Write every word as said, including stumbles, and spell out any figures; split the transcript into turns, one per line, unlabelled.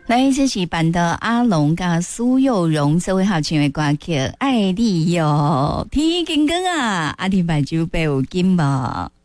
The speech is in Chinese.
来，这是版的阿龙跟苏有容这位好唱的歌曲《爱你哟》，天光光啊，阿弟白酒杯有金无？